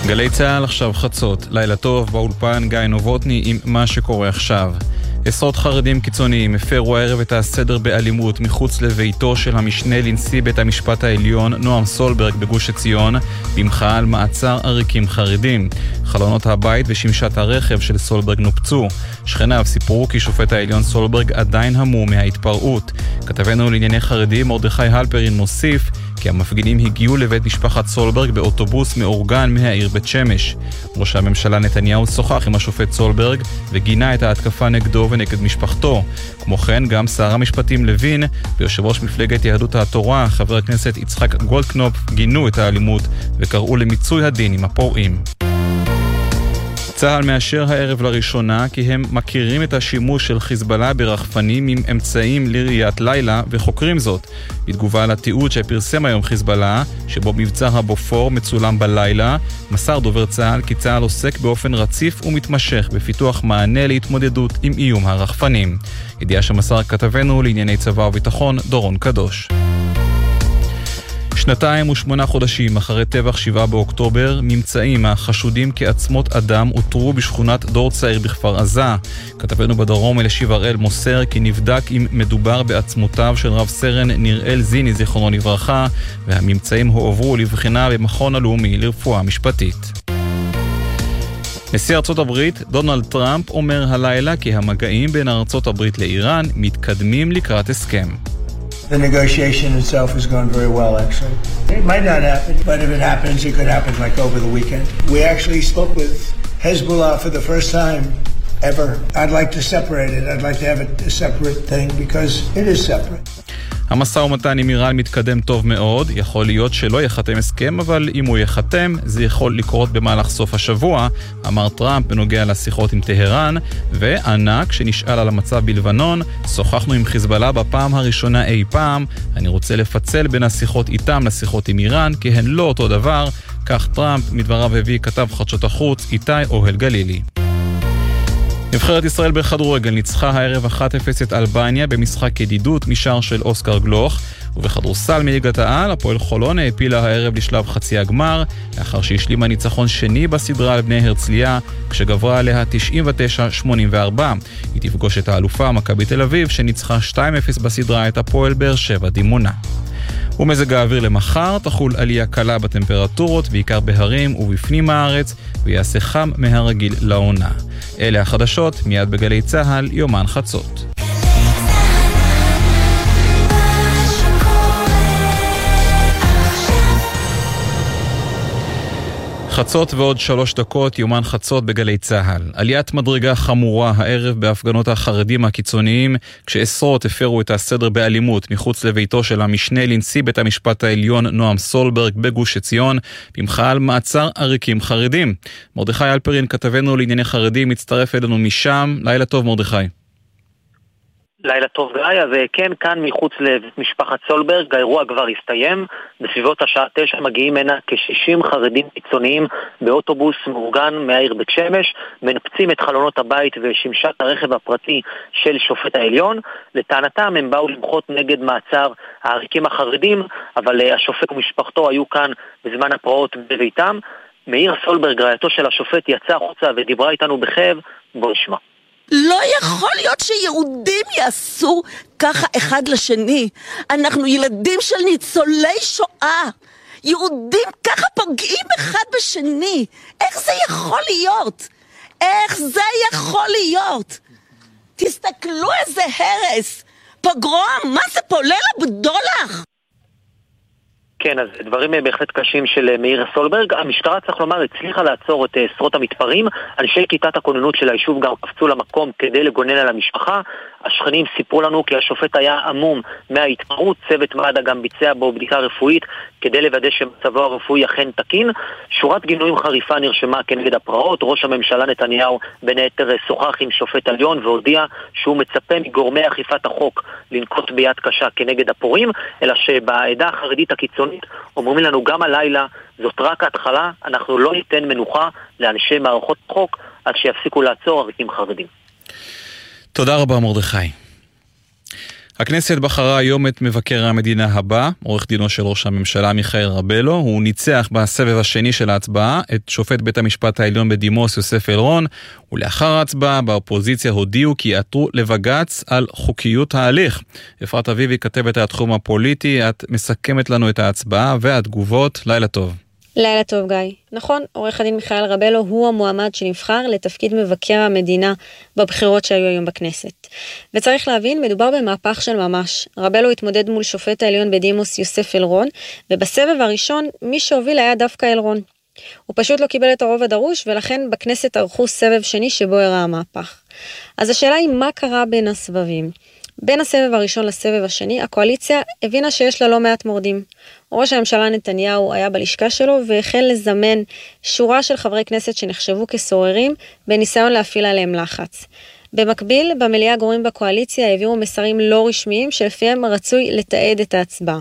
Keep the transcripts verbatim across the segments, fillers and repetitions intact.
גלי צהל עכשיו חצות, לילה טוב באולפן גיא נובוטני עם מה שקורה עכשיו. עשרות חרדים קיצוניים הפרו הערב את הסדר באלימות מחוץ לביתו של המשנה לנשיא בית המשפט העליון נועם סולברג בגוש עציון במחאה על מעצר עריקים חרדים. חלונות הבית ושמשת הרכב של סולברג נופצו. שכניו סיפרו כי שופט העליון סולברג עדיין המום מההתפרעות. כתבנו לענייני חרדים מרדכי הלפרין מוסיף כי המפגינים הגיעו לבית משפחת סולברג באוטובוס מאורגן מהעיר בית שמש. ראש הממשלה נתניהו שוחח עם השופט סולברג וגינה את ההתקפה נגדו ונגד משפחתו. כמו כן גם שר המשפטים לוין ויושב ראש מפלגת יהדות התורה חבר הכנסת יצחק גולדקנופ גינו את האלימות וקראו למיצוי הדין עם הפורעים. צה"ל מאשר הערב לראשונה כי הם מכירים את השימוש של חיזבאללה ברחפנים עם אמצעים לראיית לילה וחוקרים זאת. בתגובה על התיעוד שפרסם היום חיזבאללה, שבו מבצע הבופור מצולם בלילה, מסר דובר צה"ל כי צה"ל עוסק באופן רציף ומתמשך בפיתוח מענה להתמודדות עם איום הרחפנים. ידיעה שמסר כתבנו לענייני צבא וביטחון דורון קדוש. שנתיים ושמונה חודשים אחרי טבח שבעה באוקטובר, ממצאים החשודים כעצמות אדם אותרו בשכונת דור צעיר בכפר עזה. כתבנו בדרום אלישיב הראל מוסר כי נבדק אם מדובר בעצמותיו של רב סרן נראל זיני זיכרונו לברכה, והממצאים הועברו לבחינה במכון הלאומי לרפואה משפטית. נשיא ארצות הברית דונלד טראמפ אומר הלילה כי המגעים בין ארצות הברית לאיראן מתקדמים לקראת הסכם. The negotiation itself has gone very well, actually. It might not happen, but if it happens, it could happen like over the weekend. We actually spoke with Hezbollah for the first time ever. I'd like to separate it. I'd like to have it a separate thing because it is separate. המשא ומתן עם איראן מתקדם טוב מאוד, יכול להיות שלא יחתם הסכם, אבל אם הוא יחתם, זה יכול לקרות במהלך סוף השבוע, אמר טראמפ בנוגע לשיחות עם טהרן, וענה כשנשאל על המצב בלבנון, שוחחנו עם חיזבאללה בפעם הראשונה אי פעם, אני רוצה לפצל בין השיחות איתם לשיחות עם איראן, כי הן לא אותו דבר, כך טראמפ מדבריו הביא כתב חדשות החוץ איתי אוהל גלילי. נבחרת ישראל בכדורגל ניצחה הערב אחת אפס את אלבניה במשחק ידידות משער של אוסקר גלוך, ובכדורסל מליגת העל הפועל חולון העפילה הערב לשלב חצי הגמר לאחר שהשלימה ניצחון שני בסדרה על בני הרצליה כשגברה עליה תשעים ותשע שמונים וארבע. היא תפגוש את האלופה מכבי תל אביב שניצחה שתיים אפס בסדרה את הפועל באר שבע דימונה. ומזג האוויר למחר תחול עלייה קלה בטמפרטורות בעיקר בהרים ובפנים הארץ ויעשה חם מהרגיל לעונה. אלה החדשות מיד בגלי צהל יומן חצות. חצות ועוד שלוש דקות, יומן חצות בגלי צהל. עליית מדרגה חמורה הערב בהפגנות החרדים הקיצוניים, כשעשרות הפרו את הסדר באלימות מחוץ לביתו של המשנה לנשיא בית המשפט העליון נועם סולברג בגוש עציון, במחאה על מעצר עריקים חרדים. מרדכי הלפרין כתבנו לענייני חרדים מצטרף אלינו משם. לילה טוב מרדכי. לילה טוב גיא, אז כן, כאן מחוץ למשפחת סולברג, האירוע כבר הסתיים. בסביבות השעה תשע מגיעים הנה כ-שישים חרדים קיצוניים באוטובוס מאורגן מהעיר בית שמש, מנפצים את חלונות הבית ושמשת הרכב הפרטי של שופט העליון. לטענתם הם באו למחות נגד מעצר העריקים החרדים, אבל השופט ומשפחתו היו כאן בזמן הפרעות בביתם. מאיר סולברג, רעייתו של השופט, יצא החוצה ודיברה איתנו בכאב. בוא נשמע. לא יכול להיות שיהודים יעשו ככה אחד לשני. אנחנו ילדים של ניצולי שואה. יהודים ככה פוגעים אחד בשני. איך זה יכול להיות? איך זה יכול להיות? תסתכלו איזה הרס. פוגרום, מה זה פה? ליל הבדולח? כן, אז דברים בהחלט קשים של מאיר סולברג. המשטרה, צריך לומר, הצליחה לעצור את עשרות המתפרעים. אנשי כיתת הכוננות של היישוב גם קפצו למקום כדי לגונן על המשפחה. השכנים סיפרו לנו כי השופט היה עמום מההתפרעות. צוות מד"א גם ביצע בו בדיקה רפואית כדי לוודא שמצבו הרפואי אכן תקין. שורת גינויים חריפה נרשמה כנגד הפרעות. ראש הממשלה נתניהו בין היתר שוחח עם שופט עליון והודיע שהוא מצפה מגורמי אכיפת החוק לנקוט ביד קשה כנגד הפורעים, אלא שבעדה החרדית הקיצונית אומרים לנו גם הלילה, זאת רק ההתחלה, אנחנו לא ניתן מנוחה לאנשי מערכות חוק עד שיפסיקו לעצור עריקים חרדים. תודה רבה מרדכי. הכנסת בחרה היום את מבקר המדינה הבא, עורך דינו של ראש הממשלה מיכאל רבלו. הוא ניצח בסבב השני של ההצבעה את שופט בית המשפט העליון בדימוס יוסף אלרון, ולאחר ההצבעה באופוזיציה הודיעו כי יעתרו לבג"ץ על חוקיות ההליך. אפרת אביבי, כתבת התחום הפוליטי, את מסכמת לנו את ההצבעה והתגובות. לילה טוב. לילה טוב, גיא. נכון, עורך הדין מיכאל רבלו הוא המועמד שנבחר לתפקיד מבקר המדינה בבחירות שהיו היום בכנסת. וצריך להבין, מדובר במהפך של ממש. רבלו התמודד מול שופט העליון בדימוס יוסף אלרון, ובסבב הראשון מי שהוביל היה דווקא אלרון. הוא פשוט לא קיבל את הרוב הדרוש, ולכן בכנסת ערכו סבב שני שבו הראה המהפך. אז השאלה היא מה קרה בין הסבבים. בין הסבב הראשון לסבב השני, הקואליציה הבינה שיש לה לא מעט מורדים. ראש הממשלה נתניהו היה בלשכה שלו והחל לזמן שורה של חברי כנסת שנחשבו כסוררים בניסיון להפעיל עליהם לחץ. במקביל, במליאה גורמים בקואליציה העבירו מסרים לא רשמיים שלפיהם רצוי לתעד את ההצבעה.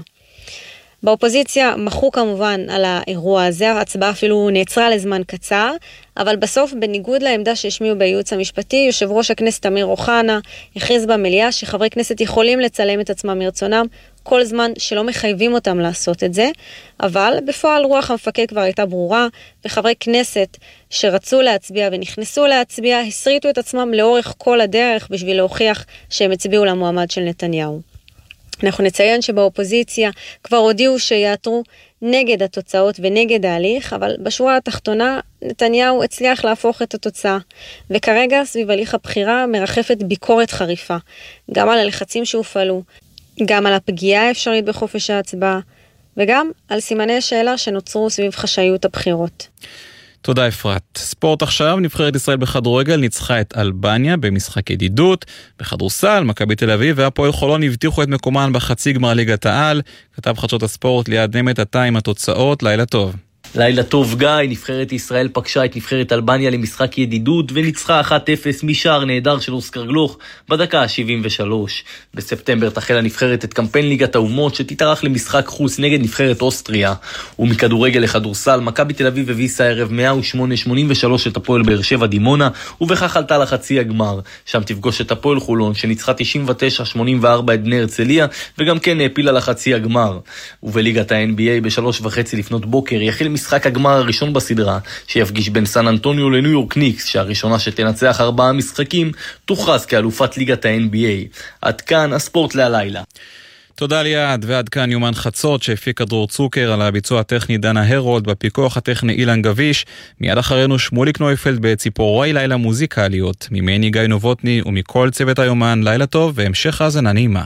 באופוזיציה מחו כמובן על האירוע הזה, ההצבעה אפילו נעצרה לזמן קצר, אבל בסוף, בניגוד לעמדה שהשמיעו בייעוץ המשפטי, יושב ראש הכנסת אמיר אוחנה הכריז במליאה שחברי כנסת יכולים לצלם את עצמם מרצונם כל זמן שלא מחייבים אותם לעשות את זה, אבל בפועל רוח המפקד כבר הייתה ברורה, וחברי כנסת שרצו להצביע ונכנסו להצביע הסריטו את עצמם לאורך כל הדרך בשביל להוכיח שהם הצביעו למועמד של נתניהו. אנחנו נציין שבאופוזיציה כבר הודיעו שיעתרו נגד התוצאות ונגד ההליך, אבל בשורה התחתונה נתניהו הצליח להפוך את התוצאה, וכרגע סביב הליך הבחירה מרחפת ביקורת חריפה, גם על הלחצים שהופעלו, גם על הפגיעה האפשרית בחופש ההצבעה, וגם על סימני השאלה שנוצרו סביב חשאיות הבחירות. תודה אפרת. ספורט עכשיו, נבחרת ישראל בכדורגל ניצחה את אלבניה במשחק ידידות. בכדורסל, מכבי תל אביב והפועל חולון הבטיחו את מקומן בחצי גמר ליגת העל. כתב חדשות הספורט ליעד נמט עתה עם התוצאות. לילה טוב. לילה טוב גיא, נבחרת ישראל פגשה את נבחרת אלבניה למשחק ידידות וניצחה אחת אפס משער נהדר של אוסקר גלוך בדקה ה-שבעים ושלוש. בספטמבר תחל הנבחרת את קמפיין ליגת האומות שתתארך למשחק חוץ נגד נבחרת אוסטריה. ומכדורגל לכדורסל, מכבי תל אביב הביסה הערב מאה ושמונה שמונים ושלוש את הפועל באר שבע דימונה, ובכך עלתה לחצי הגמר. שם תפגוש את הפועל חולון שניצחה תשעים ותשע שמונים וארבע את בני הרצליה וגם כן העפילה לחצי הגמר. ובליגת ה-אן בי איי בשלוש וחצי לפנות בוקר יחל משחק הגמר הראשון בסדרה, שיפגיש בין סן אנטוניו לניו יורק ניקס, שהראשונה שתנצח ארבעה משחקים תוכרז כאלופת ליגת ה-אן בי איי. עד כאן הספורט להלילה. תודה ליעד, ועד כאן יומן חצות שהפיק דרור צוקר, על הביצוע הטכני דנה הרולד, בפיקוח הטכני אילן גביש. מיד אחרינו שמוליק נויפלד בציפורי לילה מוזיקליות. ממני גיא נובוטני ומכל צוות היומן, לילה טוב והמשך האזנה נעימה.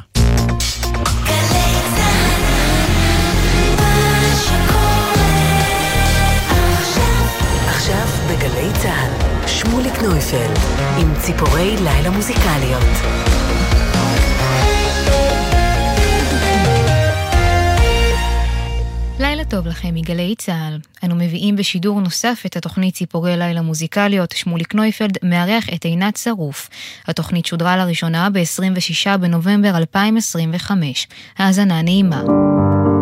שמוליק נויפלד עם ציפורי לילה מוזיקליות. לילה טוב לכם מגלי צהל. אנו מביאים בשידור נוסף את התוכנית ציפורי לילה מוזיקליות. שמוליק נויפלד מארח את עינת שרוף. התוכנית שודרה לראשונה ב-עשרים ושישה בנובמבר אלפיים עשרים וחמש. האזנה נעימה.